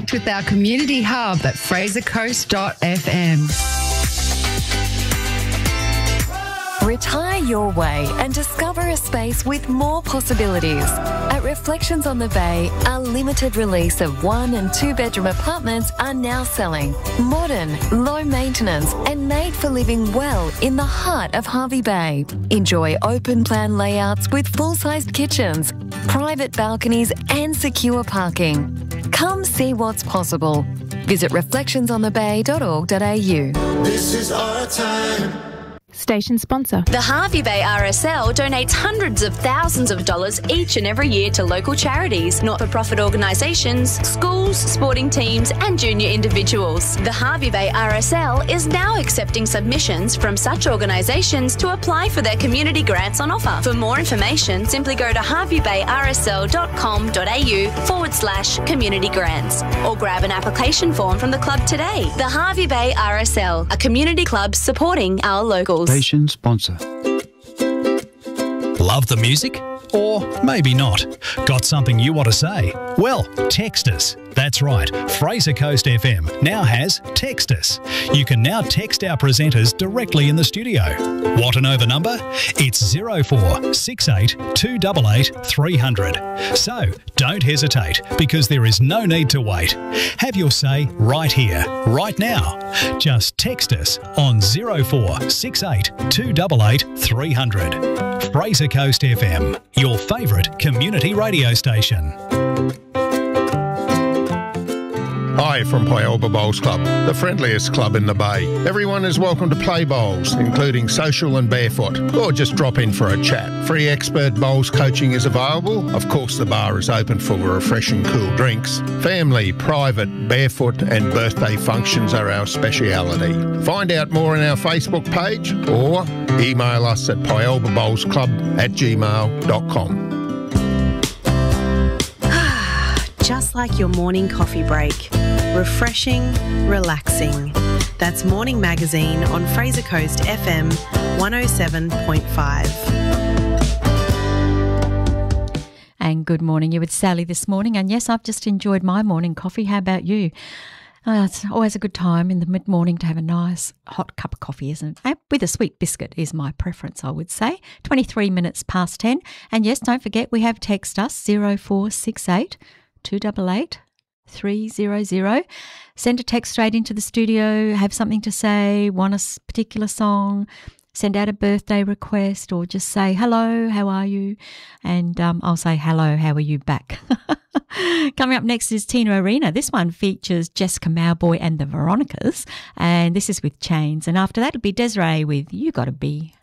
Connect with our community hub at frasercoast.fm. Retire your way and discover a space with more possibilities. At Reflections on the Bay, a limited release of 1 and 2 bedroom apartments are now selling. Modern, low maintenance and made for living well in the heart of Hervey Bay. Enjoy open plan layouts with full-sized kitchens, private balconies and secure parking. Come see what's possible. Visit reflectionsonthebay.org.au. This is our time. Station sponsor. The Hervey Bay RSL donates hundreds of thousands of dollars each and every year to local charities, not-for-profit organisations, schools, sporting teams and junior individuals. The Hervey Bay RSL is now accepting submissions from such organisations to apply for their community grants on offer. For more information, simply go to herveybayrsl.com.au/community grants or grab an application form from the club today. The Hervey Bay RSL, a community club supporting our locals. Station sponsor. Love the music? Or maybe not. Got something you want to say? Well, text us. That's right, Fraser Coast FM now has Text Us. You can now text our presenters directly in the studio. Want to know the number? It's 0468 288 300. So don't hesitate, because there is no need to wait. Have your say right here, right now. Just text us on 0468 288 300. Fraser Coast FM, your favourite community radio station. Hi from Pyalba Bowls Club, the friendliest club in the Bay. Everyone is welcome to play bowls, including social and barefoot, or just drop in for a chat. Free expert bowls coaching is available. Of course, the bar is open for refreshing cool drinks. Family, private, barefoot and birthday functions are our speciality. Find out more on our Facebook page or email us at pyalbabowlsclub@gmail.com. Just like your morning coffee break. Refreshing, relaxing. That's Morning Magazine on Fraser Coast FM 107.5. And good morning. You with Sally this morning. And yes, I've just enjoyed my morning coffee. How about you? It's always a good time in the mid-morning to have a nice hot cup of coffee, isn't it? With a sweet biscuit is my preference, I would say. 23 minutes past 10. And yes, don't forget we have text us 0468 288 300. Send a text straight into the studio, have something to say, want a particular song, send out a birthday request, or just say, hello, how are you? And I'll say, hello, how are you back? Coming up next is Tina Arena. This one features Jessica Mauboy and the Veronicas, and this is with Chains. And after that, it'll be Desiree with You Gotta Be.